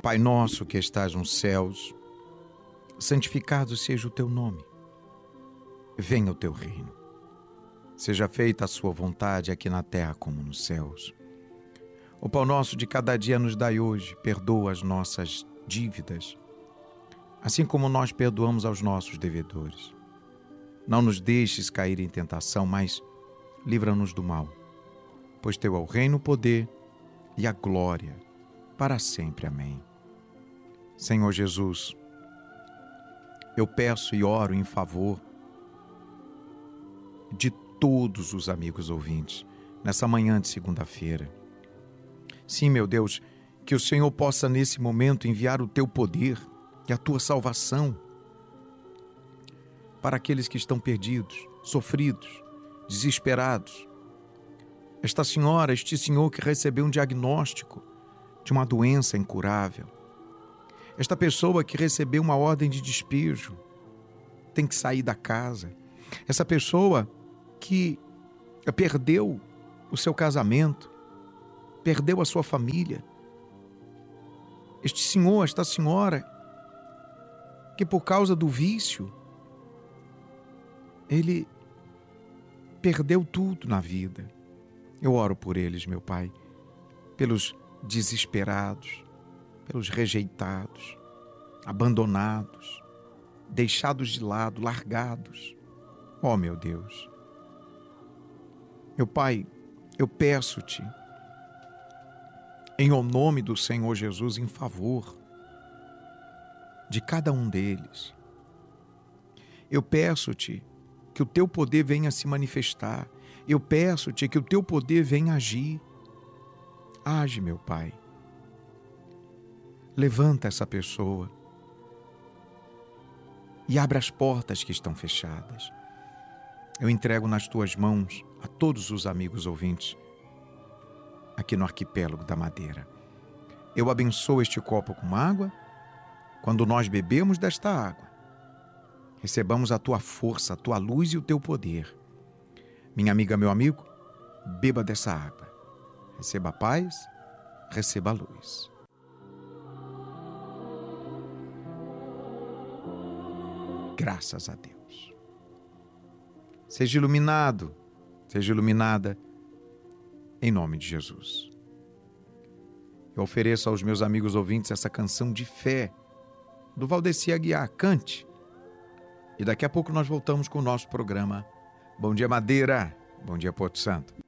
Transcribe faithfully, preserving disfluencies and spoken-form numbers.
Pai nosso que estás nos céus, santificado seja o teu nome. Venha o teu reino. Seja feita a sua vontade aqui na terra como nos céus. O pão nosso de cada dia nos dai hoje. Perdoa as nossas dívidas, assim como nós perdoamos aos nossos devedores. Não nos deixes cair em tentação, mas livra-nos do mal. Pois teu é o reino, o poder e a glória, para sempre. Amém. Senhor Jesus, eu peço e oro em favor de todos os amigos ouvintes, nessa manhã de segunda-feira. Sim, meu Deus, que o Senhor possa nesse momento enviar o teu poder e a tua salvação para aqueles que estão perdidos, sofridos, desesperados. Esta senhora, este senhor que recebeu um diagnóstico de uma doença incurável. Esta pessoa que recebeu uma ordem de despejo, tem que sair da casa. Essa pessoa que perdeu o seu casamento, perdeu a sua família. Este senhor, esta senhora, que por causa do vício, ele perdeu tudo na vida. Eu oro por eles, meu Pai, pelos desesperados, pelos rejeitados, abandonados, deixados de lado, largados. Ó, meu Deus, meu Pai, eu peço-te, em o nome do Senhor Jesus, em favor de cada um deles. Eu peço-te que o teu poder venha se manifestar. Eu peço-te que o teu poder venha agir. Age, meu Pai. Levanta essa pessoa e abre as portas que estão fechadas. Eu entrego nas tuas mãos a todos os amigos ouvintes aqui no Arquipélago da Madeira. Eu abençoo este copo com água. Quando nós bebemos desta água, recebamos a tua força, a tua luz e o teu poder. Minha amiga, meu amigo, beba dessa água. Receba a paz, receba a luz. Graças a Deus. Seja iluminado, seja iluminada, em nome de Jesus. Eu ofereço aos meus amigos ouvintes essa canção de fé do Valdeci Aguiar. Cante. E daqui a pouco nós voltamos com o nosso programa Bom Dia Madeira, Bom Dia Porto Santo.